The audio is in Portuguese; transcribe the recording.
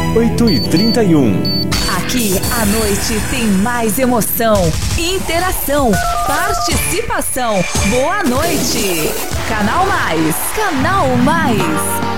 8h31. Aqui a noite tem mais emoção, interação, participação. Boa noite. Canal Mais. Canal Mais.